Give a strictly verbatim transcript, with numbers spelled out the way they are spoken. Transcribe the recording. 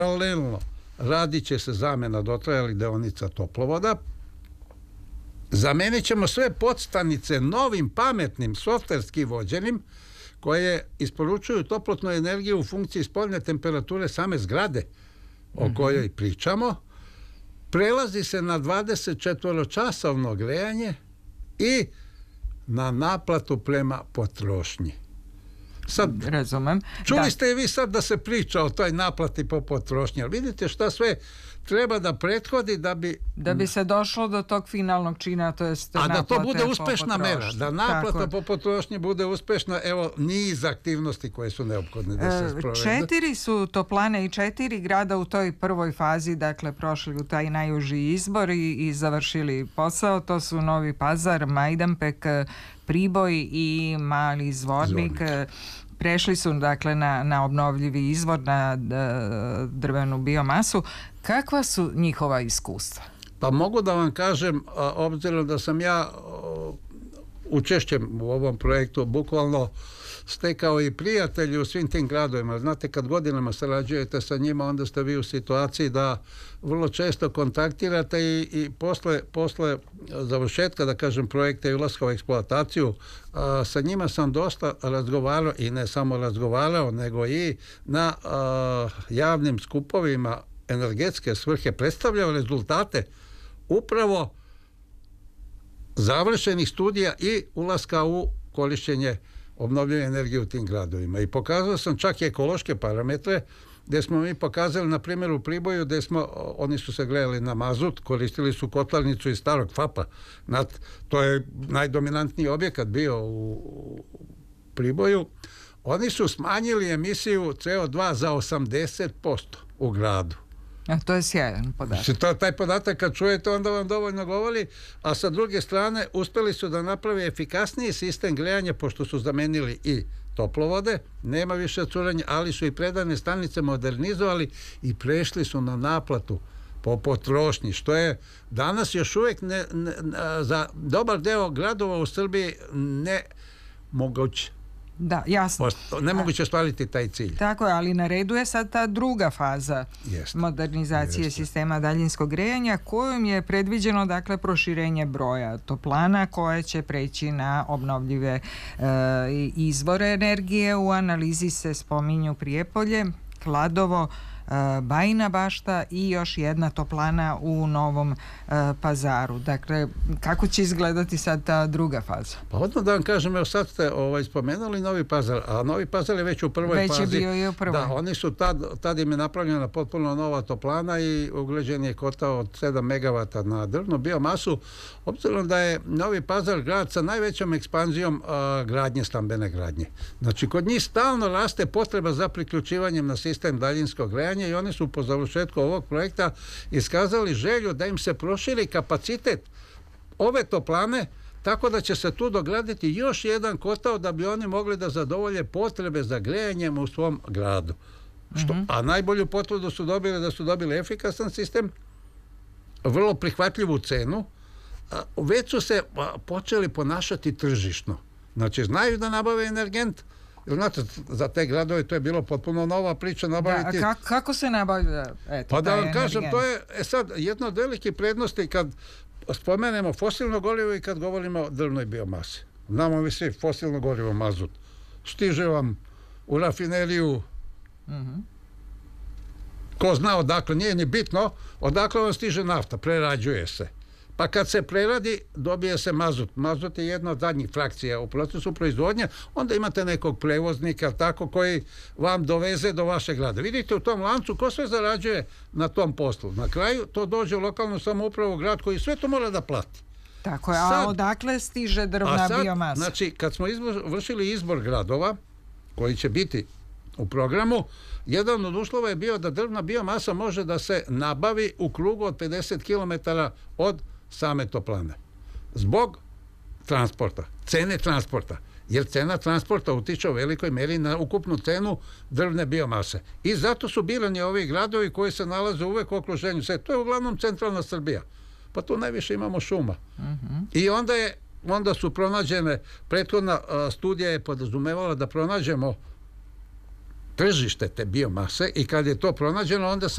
Paralelno radit će se zamjena dotrajalih deonica toplovoda. Zamenit ćemo sve podstanice novim, pametnim, softverski vođenim, koje isporučuju toplotnu energiju u funkciji spoljne temperature same zgrade o mm-hmm. kojoj pričamo. Prelazi se na dvadesetčetvoročasovno grejanje i na naplatu prema potrošnji. Sad, razumem. Čuli da. ste i vi sad da se priča o toj naplati po potrošnji, ali vidite šta sve treba da prethodi da bi... Da bi se došlo do tog finalnog čina, to jest a da to bude po uspešna mera, da naplata Tako. po potrošnji bude uspešna, evo niz aktivnosti koje su neophodne da se sprovedu. Četiri su toplane i četiri grada u toj prvoj fazi, dakle prošli u taj najuži izbor i, i završili posao, to su Novi Pazar, Majdanpek, Priboj i Mali Zvornik. Zvornik. Prešli su dakle na, na obnovljivi izvor, na drvenu biomasu. Kakva su njihova iskustva? Pa mogu da vam kažem, obzirom da sam ja učešćem u ovom projektu bukvalno stekao i prijatelji u svim tim gradovima. Znate, kad godinama sarađujete sa njima, onda ste vi u situaciji da vrlo često kontaktirate i, i posle, posle završetka, da kažem, projekta i ulaska u eksploataciju, a, sa njima sam dosta razgovarao i ne samo razgovarao, nego i na a, javnim skupovima energetske svrhe predstavljao rezultate upravo završenih studija i ulaska u korišćenje obnovljive energije u tim gradovima. I pokazao sam čak i ekološke parametre, gdje smo mi pokazali, na primjer u Priboju, gdje smo, oni su se gledali na mazut, koristili su kotlarnicu iz starog fapa. Nad, to je najdominantniji objekat bio u, u Priboju. Oni su smanjili emisiju C O dva za osamdeset posto u gradu. A to je sjajan podatak. To, taj podatak kad čujete, onda vam dovoljno govori, a sa druge strane uspjeli su da naprave efikasniji sistem grejanja, pošto su zamenili i toplovode, nema više curenja, ali su i predane stanice modernizovali i prešli su na naplatu po potrošnji, što je danas još uvijek ne, ne, za dobar deo gradova u Srbiji ne moguće. Da, jasno. Nemoguće ostvariti taj cilj. Tako je, ali na redu je sad ta druga faza Jeste. modernizacije Jeste. sistema daljinskog grejanja, kojom je predviđeno dakle proširenje broja toplana koje će preći na obnovljive e, izvore energije. U analizi se spominju Prijepolje, Kladovo, Bajina Bašta i još jedna toplana u Novom uh, Pazaru. Dakle, kako će izgledati sad ta druga faza? Pa odmah da vam kažem, evo sad ste ovaj, spomenuli Novi Pazar, a Novi Pazar je već u prvoj već fazi. Već je bio i u prvoj. Da, oni su tad, tad im je napravljena potpuno nova toplana i ugrađen je kotao od sedam megavata na drvnu biomasu, obzirom da je Novi Pazar grad sa najvećom ekspanzijom uh, gradnje, stambene gradnje. Znači, kod njih stalno raste potreba za priključivanjem na sistem daljinskog grejanja i oni su po završetku ovog projekta iskazali želju da im se proširi kapacitet ove toplane, tako da će se tu dograditi još jedan kotao da bi oni mogli da zadovolje potrebe za grejanjem u svom gradu. Što, mm-hmm. A najbolju potvrdu su dobili da su dobili efikasan sistem, vrlo prihvatljivu cenu, već su se počeli ponašati tržišno. Znači, znaju da nabave energent. Znate, za te gradove to je bilo potpuno nova priča nabaviti. Da, kako, kako se nabavlja? Eto, pa da vam energent. kažem, to je e sad jedna od velikih prednosti kad spomenemo fosilno gorivo i kad govorimo o drvnoj biomasi. Znamo vi svi, fosilno gorivo, mazut. Stiže vam u rafineriju, mm-hmm. ko zna odakle, nije ni bitno, odakle vam stiže nafta, prerađuje se. Pa kad se preradi, dobije se mazut. Mazut je jedna od zadnjih frakcija u procesu proizvodnje, onda imate nekog prevoznika tako koji vam doveze do vašeg grada. Vidite u tom lancu ko sve zarađuje na tom poslu. Na kraju to dođe u lokalnu samoupravu, grad koji sve to mora da plati. Tako je, a sad, odakle stiže drvna sad, biomasa? Znači, kad smo izbor, vršili izbor gradova, koji će biti u programu, jedan od uslova je bio da drvna biomasa može da se nabavi u krugu od pedeset kilometara od same toplane. Zbog transporta, cene transporta. Jer cena transporta utiče u velikoj meri na ukupnu cenu drvne biomase. I zato su birani ovi gradovi koji se nalaze uvek u okruženju. Sve, to je uglavnom centralna Srbija. Pa tu najviše imamo šuma. Uh-huh. I onda je onda su pronađene, prethodna a, studija je podrazumevala da pronađemo tržište te biomase i kad je to pronađeno, onda se